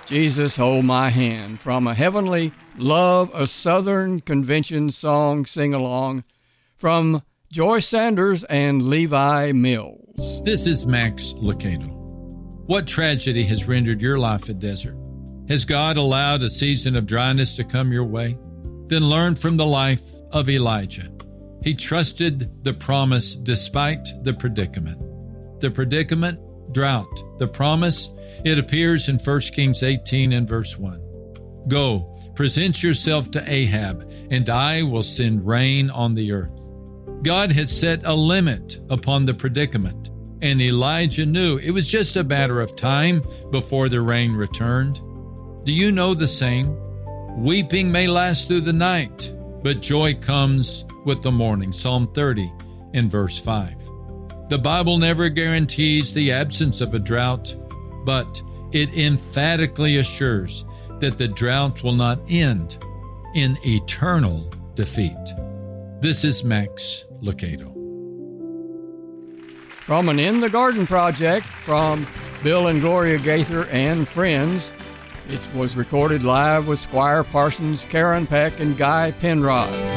Jesus, Hold My Hand, from a Heavenly Love, a Southern Convention song sing-along from Joyce Sanders and Levi Mills. This is Max Lucado. What tragedy has rendered your life a desert? Has God allowed a season of dryness to come your way? Then learn from the life of Elijah. He trusted the promise despite the predicament. The predicament, drought. The promise, it appears in 1 Kings 18 and verse 1. Go, present yourself to Ahab, and I will send rain on the earth. God had set a limit upon the predicament, and Elijah knew it was just a matter of time before the rain returned. Do you know the saying? Weeping may last through the night, but joy comes with the morning. Psalm 30 and verse 5. The Bible never guarantees the absence of a drought, but it emphatically assures that the drought will not end in eternal defeat. This is Max Lucado. From an In the Garden project from Bill and Gloria Gaither and friends, it was recorded live with Squire Parsons, Karen Peck, and Guy Penrod.